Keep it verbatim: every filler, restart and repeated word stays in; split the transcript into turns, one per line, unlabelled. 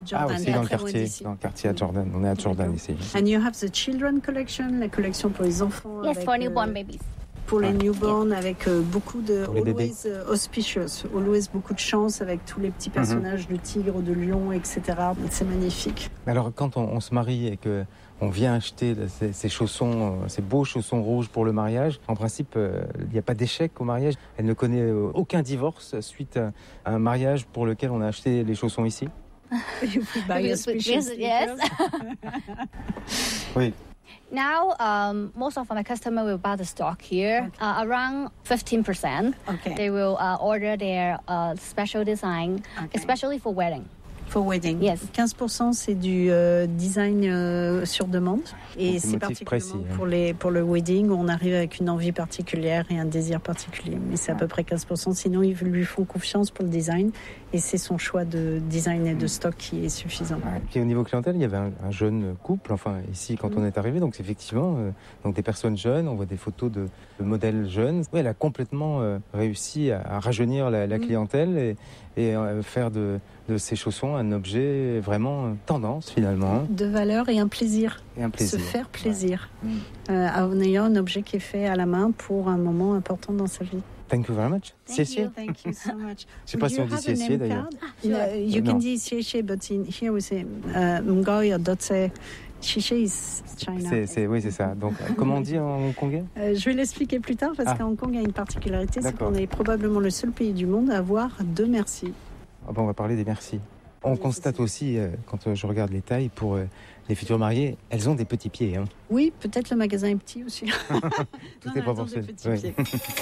Jordan,
ah, aussi dans le quartier,
dans
le quartier à Jordan. On est à Jordan ici.
And you have the children collection, la collection pour les enfants.
Yes,
avec,
for newborn
euh,
babies.
Pour les
Ouais.
newborns, avec euh, beaucoup de
Pour les bébés.
always euh, auspicious, always beaucoup de chance avec tous les petits personnages de tigres, de lions, et cetera. C'est magnifique.
Alors quand on, on se marie et que on vient acheter ces, ces chaussons, euh, ces beaux chaussons rouges pour le mariage, en principe, euh, il n'y a pas d'échec au mariage. Elle ne connaît euh, aucun divorce suite à un mariage pour lequel on a acheté les chaussons ici.
By
Yes,
auspicious
yes.
Oui.
Now, um, most of my customers will buy the stock here.
Okay.
Uh, around fifteen percent.
Okay.
They will uh, order their uh, special design,
Okay.
especially for wedding.
For wedding.
Yes.
quinze pour cent c'est du euh, design euh, sur demande. Et
Donc,
c'est
motif
particulièrement
précis, hein.
pour, les, pour le wedding où on arrive avec une envie particulière et un désir particulier. Mais c'est à peu près quinze pour cent. Sinon, ils lui font confiance pour le design. Et c'est son choix de design et de stock qui est suffisant.
Et puis au niveau clientèle, il y avait un, un jeune couple, enfin ici quand on est arrivé, donc c'est effectivement euh, donc des personnes jeunes, on voit des photos de, de modèles jeunes. Oui, elle a complètement euh, réussi à, à rajeunir la, la clientèle et, et euh, faire de, de ces chaussons un objet vraiment euh, tendance finalement.
De valeur et un plaisir.
Et un plaisir.
Se faire plaisir.
Ouais.
Euh, en ayant un objet qui est fait à la main pour un moment important dans sa vie.
Thank you very much.
Thank
Siessier.
you.
Thank you so much.
Je sais pas
Do
si
you
on dit
have a
siessier
name
d'ailleurs.
card?
sure.
No, you
No.
can say siessier, but in, here we say uh, Ngoy or Dotse. Chiché is China.
C'est, c'est, oui, c'est ça. Donc, comment on dit en hongkongais?
Euh, je vais l'expliquer plus tard parce
Ah.
qu'à Hong Kong, il y a une particularité, c'est
D'accord.
qu'on est probablement le seul pays du monde à avoir deux merci.
Ah ben, on va parler des merci. On constate aussi, euh, quand euh, je regarde les tailles, pour euh, les futures mariées, elles ont des petits pieds. Hein.
Oui, peut-être le magasin est petit aussi.
Tout
Non,
est
elles ont des
proportionné.
petits
Oui.
pieds.